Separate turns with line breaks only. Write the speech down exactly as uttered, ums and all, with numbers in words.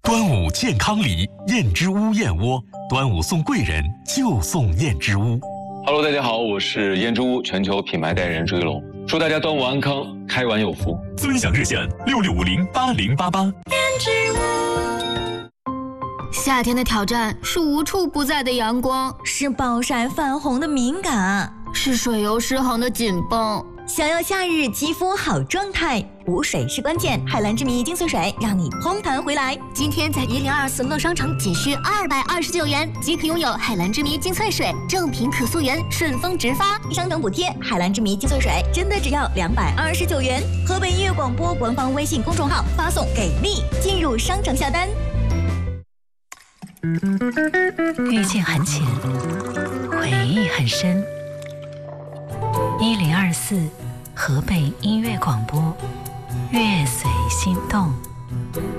端午健康礼，燕之屋燕窝，端午送贵人就送燕之屋。
Hello， 大家好，我是燕之屋全球品牌代言人朱一龙，祝大家端午安康，开完有福。
尊享热线六六五零八零八八。燕之
屋。夏天的挑战是无处不在的阳光，
是暴晒泛红的敏感，
是水油失衡的紧绷。
想要夏日肌肤好状态，补水是关键。海蓝之谜精粹水让你嘭弹回来。
今天在一零二四乐商城仅需二百二十九元即可拥有海蓝之谜精粹水，正品可溯源，顺丰直发，
商城补贴。海蓝之谜精粹水真的只要两百二十九元。河北音乐广播官方微信公众号发送给力进入商城下单。
遇见很浅，回忆很深。一零二四河北音乐广播，乐随心动。